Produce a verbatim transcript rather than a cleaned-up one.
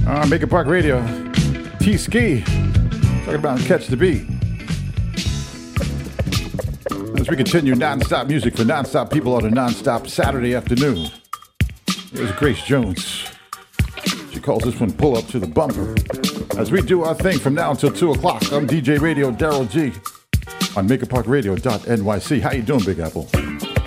Uh, Maker Park Radio, T-Ski, talking about Catch the Beat. As we continue non-stop music for non-stop people on a non-stop Saturday afternoon. Here's Grace Jones. She calls this one Pull Up to the Bumper. As we do our thing from now until two o'clock, I'm D J Radio Daryl G on maker park radio dot N Y C. How you doing, Big Apple?